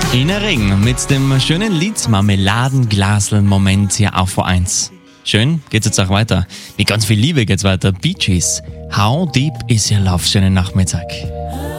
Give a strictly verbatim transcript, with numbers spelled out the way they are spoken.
Ina Ring mit dem schönen Lied Marmeladenglasl-Moment hier auf V eins. Schön, geht's jetzt auch weiter. Mit ganz viel Liebe geht's weiter. Bee Gees, How Deep Is Your Love? Schönen Nachmittag.